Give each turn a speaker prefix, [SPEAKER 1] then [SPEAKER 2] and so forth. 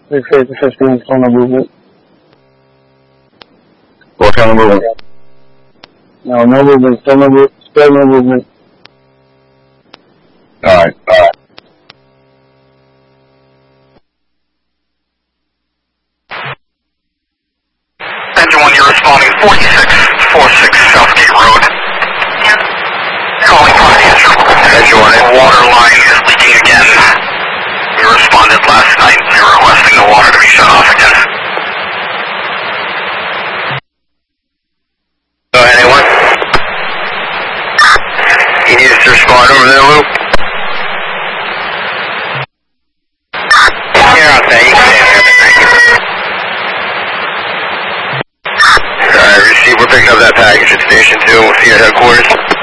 [SPEAKER 1] 3 to 15, still no movement.
[SPEAKER 2] What kind of movement?
[SPEAKER 1] No movement, still no movement.
[SPEAKER 2] Alright.
[SPEAKER 3] Engine 1, you're responding 4646 Southgate Road. Calling from the answer. Engine 1, water line is leaking again. You responded last night. You're requesting the water to be shut off again. Go ahead, anyone? You need us to respond over there, Luke? You're out there. You can stay there. Thank you. Alright, receive. We're picking up that package at Station 2. We'll see you at headquarters.